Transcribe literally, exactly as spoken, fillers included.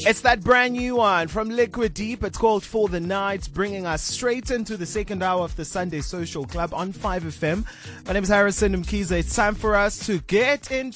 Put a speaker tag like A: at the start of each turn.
A: It's that brand new one from Liquid Deep. It's called For the Night, bringing us straight into the second hour of the Sunday Social Club on five F M. My name is Harrison Mkhize. It's time for us to get into